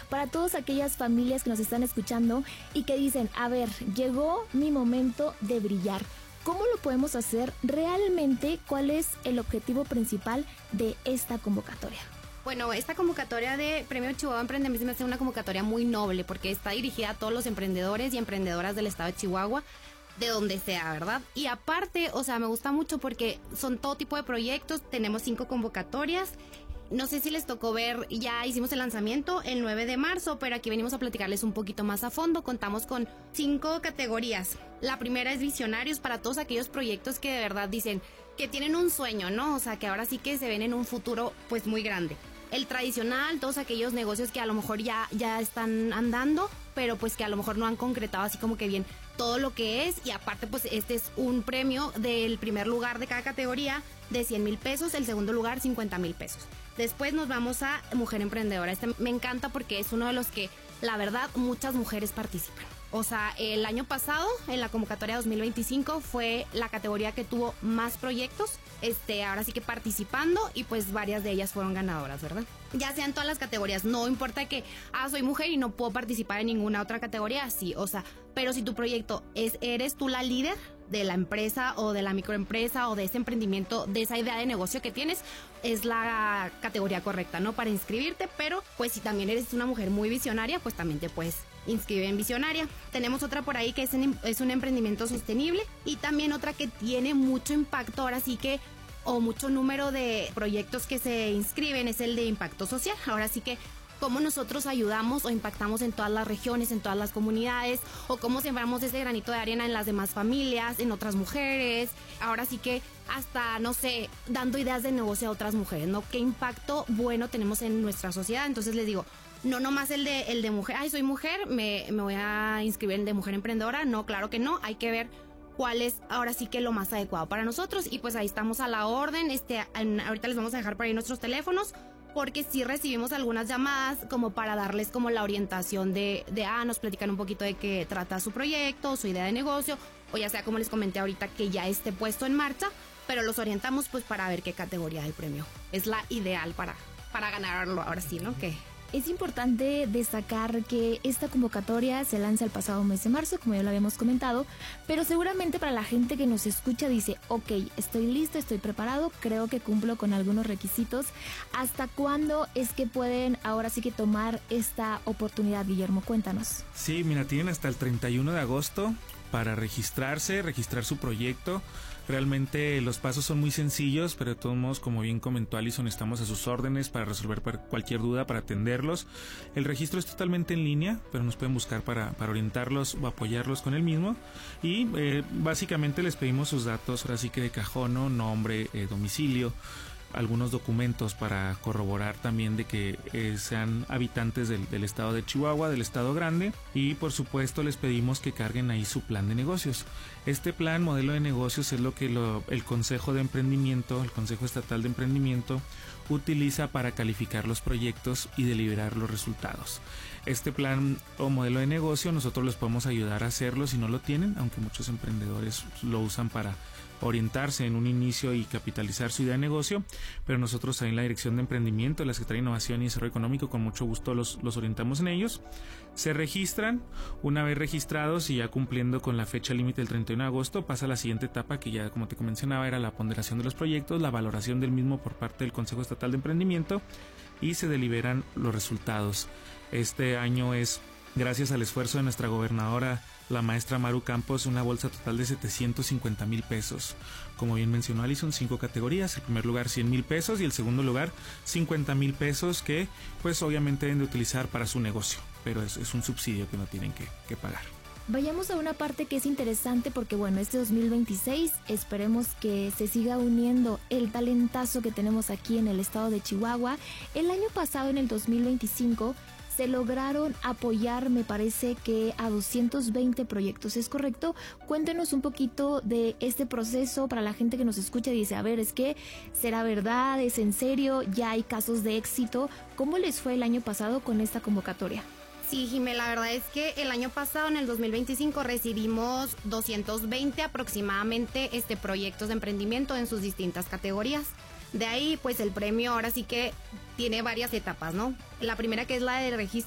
para todas aquellas familias que nos están escuchando y que dicen, a ver, llegó mi momento de brillar. ¿Cómo lo podemos hacer realmente? ¿Cuál es el objetivo principal de esta convocatoria? Bueno, esta convocatoria de Premio Chihuahua Emprendimiento es una convocatoria muy noble porque está dirigida a todos los emprendedores y emprendedoras del estado de Chihuahua, de donde sea, ¿verdad? Y aparte, o sea, me gusta mucho porque son todo tipo de proyectos, tenemos 5 convocatorias. No sé si les tocó ver, ya hicimos el lanzamiento el 9 de marzo, pero aquí venimos a platicarles un poquito más a fondo. Contamos con 5 categorías. La primera es visionarios, para todos aquellos proyectos que de verdad dicen que tienen un sueño, ¿no? O sea, que ahora sí que se ven en un futuro pues muy grande. El tradicional, todos aquellos negocios que a lo mejor ya están andando, pero pues que a lo mejor no han concretado así como que bien todo lo que es. Y aparte pues este es un premio del primer lugar de cada categoría de 100,000 pesos, el segundo lugar 50,000 pesos. Después nos vamos a Mujer Emprendedora. Este me encanta porque es uno de los que la verdad muchas mujeres participan. O sea, el año pasado en la convocatoria 2025 fue la categoría que tuvo más proyectos, ahora sí que participando, y pues varias de ellas fueron ganadoras, ¿verdad? Ya sean todas las categorías, no importa que, soy mujer y no puedo participar en ninguna otra categoría, sí, o sea, pero si tu proyecto eres tú la líder de la empresa o de la microempresa o de ese emprendimiento, de esa idea de negocio que tienes, es la categoría correcta, ¿no? Para inscribirte, pero pues si también eres una mujer muy visionaria, pues también te puedes inscribir en Visionaria. Tenemos otra por ahí que es un emprendimiento sostenible, y también otra que tiene mucho impacto, ahora sí que, o mucho número de proyectos que se inscriben, es el de impacto social. Ahora sí que cómo nosotros ayudamos o impactamos en todas las regiones, en todas las comunidades, o cómo sembramos ese granito de arena en las demás familias, en otras mujeres. Ahora sí que hasta, no sé, dando ideas de negocio a otras mujeres, ¿no? ¿Qué impacto bueno tenemos en nuestra sociedad? Entonces les digo, no nomás el de mujer, soy mujer, me voy a inscribir en de mujer emprendedora. No, claro que no, hay que ver cuál es ahora sí que lo más adecuado para nosotros, y pues ahí estamos a la orden. Ahorita les vamos a dejar por ahí nuestros teléfonos, porque sí recibimos algunas llamadas como para darles como la orientación de nos platican un poquito de qué trata su proyecto, su idea de negocio, o ya sea como les comenté ahorita que ya esté puesto en marcha, pero los orientamos pues para ver qué categoría del premio es la ideal para ganarlo, ahora sí, ¿no? Que es importante destacar que esta convocatoria se lanza el pasado mes de marzo, como ya lo habíamos comentado, pero seguramente para la gente que nos escucha dice, ok, estoy listo, estoy preparado, creo que cumplo con algunos requisitos. ¿Hasta cuándo es que pueden ahora sí que tomar esta oportunidad, Guillermo? Cuéntanos. Sí, mira, tienen hasta el 31 de agosto para registrar su proyecto. Realmente los pasos son muy sencillos, pero de todos modos, como bien comentó Alison, estamos a sus órdenes para resolver cualquier duda, para atenderlos. El registro es totalmente en línea, pero nos pueden buscar para orientarlos o apoyarlos con el mismo. Y básicamente les pedimos sus datos, ahora sí que de cajón, ¿no? Nombre, domicilio, algunos documentos para corroborar también de que sean habitantes del estado de Chihuahua, del estado grande, y por supuesto les pedimos que carguen ahí su plan de negocios. Este plan, modelo de negocios, es lo que el Consejo de Emprendimiento, el Consejo Estatal de Emprendimiento, utiliza para calificar los proyectos y deliberar los resultados. Este plan o modelo de negocio nosotros les podemos ayudar a hacerlo si no lo tienen, aunque muchos emprendedores lo usan para orientarse en un inicio y capitalizar su idea de negocio, pero nosotros ahí en la Dirección de Emprendimiento, la Secretaría de Innovación y Desarrollo Económico, con mucho gusto los orientamos en ellos. Se registran, una vez registrados y ya cumpliendo con la fecha límite del 31 de agosto, pasa a la siguiente etapa, que ya como te mencionaba era la ponderación de los proyectos, la valoración del mismo por parte del Consejo Estatal de Emprendimiento, y se deliberan los resultados. Este año es, gracias al esfuerzo de nuestra gobernadora, la maestra Maru Campos, una bolsa total de 750,000 pesos. Como bien mencionó Alison, 5 categorías. El primer lugar 100,000 pesos y el segundo lugar 50,000 pesos, que pues obviamente deben de utilizar para su negocio, pero es un subsidio que no tienen que pagar. Vayamos a una parte que es interesante porque bueno, este 2026 esperemos que se siga uniendo el talentazo que tenemos aquí en el estado de Chihuahua. El año pasado, en el 2025, se lograron apoyar, me parece que a 220 proyectos, ¿es correcto? Cuéntenos un poquito de este proceso para la gente que nos escucha y dice, a ver, es que ¿será verdad? ¿Es en serio? ¿Ya hay casos de éxito? ¿Cómo les fue el año pasado con esta convocatoria? Sí, Jimé, la verdad es que el año pasado, en el 2025, recibimos 220 aproximadamente proyectos de emprendimiento en sus distintas categorías. De ahí, pues el premio ahora sí que tiene varias etapas, ¿no? La primera, que es la de registro